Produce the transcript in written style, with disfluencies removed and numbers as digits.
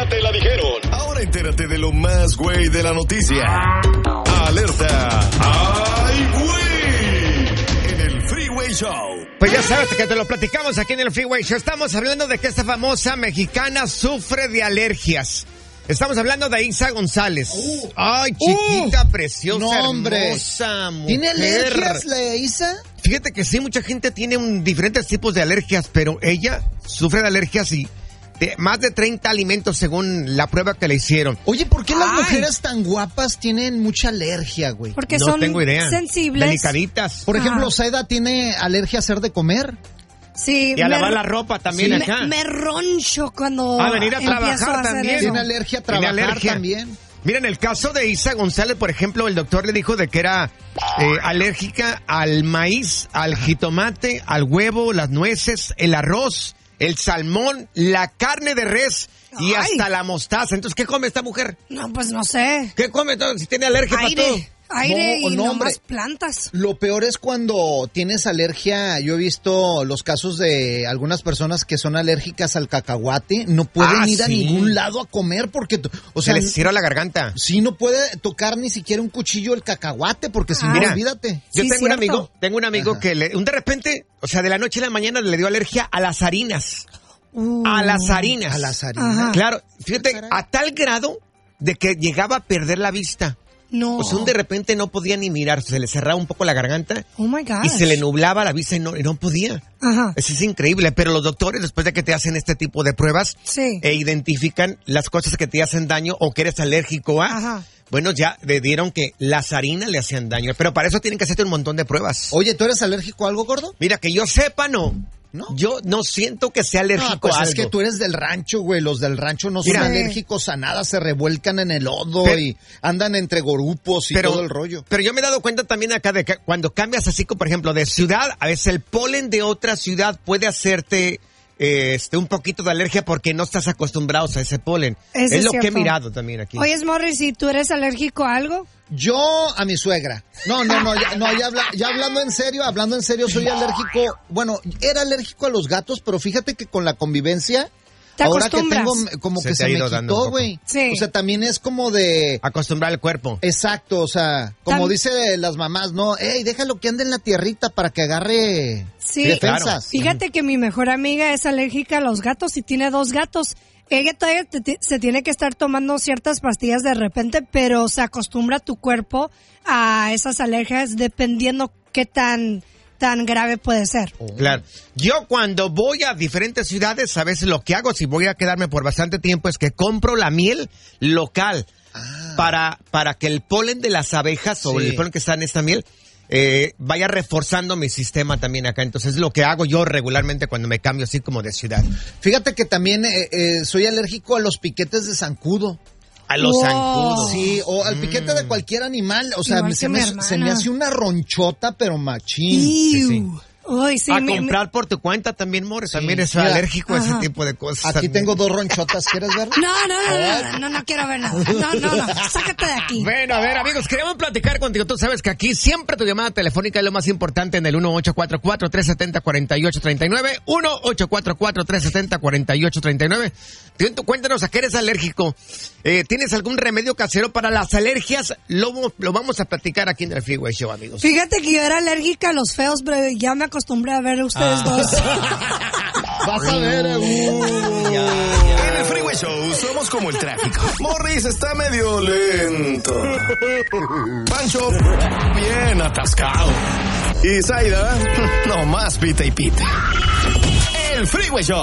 te la dijeron. Ahora entérate de lo más güey de la noticia. Alerta. ¡Ay, güey! En el Freeway Show. Pues ya sabes que te lo platicamos aquí en el Freeway Show. Estamos hablando de que esta famosa mexicana sufre de alergias. Estamos hablando de Isa González. Ay, chiquita, preciosa, hermosa mujer. ¿Tiene alergias la Isa? Fíjate que sí, mucha gente tiene diferentes tipos de alergias, pero ella sufre de alergias y de más de 30 alimentos según la prueba que le hicieron. Oye, ¿por qué las mujeres tan guapas tienen mucha alergia, güey? Porque no son tengo idea. sensibles. Delicaditas. Por ejemplo, Saida tiene alergia a hacer de comer. Sí, Y a lavar la ropa también acá. Me roncho cuando A venir a trabajar también. Tiene alergia a trabajar también. Mira, en el caso de Isa González, por ejemplo, el doctor le dijo de que era alérgica al maíz, al jitomate, al huevo, las nueces, el arroz, el salmón, la carne de res y hasta la mostaza. Entonces, ¿qué come esta mujer? No, pues no sé. ¿Qué come si tiene alergia para todo? Aire y no, nomás plantas. Lo peor es cuando tienes alergia. Yo he visto los casos de algunas personas que son alérgicas al cacahuate. No pueden ir a ningún lado a comer porque, o sea, se les cierra la garganta. Sí, no puede tocar ni siquiera un cuchillo el cacahuate porque si no, olvídate. Yo Sí, tengo un amigo que de repente, o sea, de la noche a la mañana le dio alergia a las harinas. A las harinas. A las harinas. Ajá. Claro, fíjate, a tal grado de que llegaba a perder la vista. No. O sea, de repente no podía ni mirar, se le cerraba un poco la garganta. Oh my God. Y se le nublaba la vista y no podía. Ajá. Eso es increíble, pero los doctores, después de que te hacen este tipo de pruebas, Sí. Identifican las cosas que te hacen daño o que eres alérgico a. Ajá. Bueno, ya le dieron que las harinas le hacían daño, pero para eso tienen que hacerte un montón de pruebas. Oye, ¿tú eres alérgico a algo, gordo? Mira, que yo sepa, no. ¿No? Yo no siento que sea alérgico pues a algo. es que tú eres del rancho, güey. Los del rancho no son alérgicos a nada, se revuelcan en el lodo y andan entre gorupos y todo el rollo. Pero yo me he dado cuenta también acá de que cuando cambias así, como por ejemplo, de ciudad, a veces el polen de otra ciudad puede hacerte un poquito de alergia porque no estás acostumbrado a ese polen. Es lo que he mirado también aquí. Oye, Morris, ¿y tú eres alérgico a algo? Yo a mi suegra. Ya hablando en serio, soy alérgico. Bueno, era alérgico a los gatos, pero fíjate que con la convivencia, ahora que tengo, como que se me quitó, güey. Sí. O sea, también es como de acostumbrar el cuerpo. Exacto, o sea, como dice las mamás, no, déjalo que ande en la tierrita para que agarre defensas. Claro. Fíjate que mi mejor amiga es alérgica a los gatos y tiene 2 gatos. Ella todavía se tiene que estar tomando ciertas pastillas de repente, pero se acostumbra tu cuerpo a esas alergias dependiendo qué tan grave puede ser. Claro. Yo cuando voy a diferentes ciudades, a veces lo que hago, si voy a quedarme por bastante tiempo, es que compro la miel local para que el polen de las abejas o el polen que está en esta miel vaya reforzando mi sistema también acá. Entonces es lo que hago yo regularmente cuando me cambio así como de ciudad. Fíjate que también soy alérgico a los piquetes de zancudo. A los zancudos. Sí, o al piquete de cualquier animal. O sea, se me hace una ronchota, pero machín. Sí. Uy, sí, comprar por tu cuenta también, Morris. También es alérgico a ese tipo de cosas. Aquí también. tengo 2 ronchotas. ¿Quieres verlo? No quiero ver nada. No. Sácate de aquí. Bueno, a ver, amigos, queremos platicar contigo. Tú sabes que aquí siempre tu llamada telefónica es lo más importante en el 1-844-370-4839. 1-844-370-4839. Cuéntanos a qué eres alérgico. ¿Tienes algún remedio casero para las alergias? Lo vamos a platicar aquí en el Freeway Show, amigos. Fíjate que yo era alérgica a los feos, pero ya me acostumbré a ver a ustedes dos. Vas a ver. En el Freeway Show somos como el tráfico. Morris está medio lento. Pancho, bien atascado. Y Zaida, nomás pita y pita. El Freeway Show.